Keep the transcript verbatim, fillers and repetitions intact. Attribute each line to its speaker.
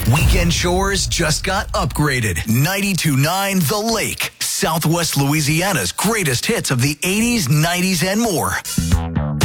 Speaker 1: Weekend chores just got upgraded. ninety-two point nine The Lake, Southwest Louisiana's greatest hits of the eighties, nineties, and more.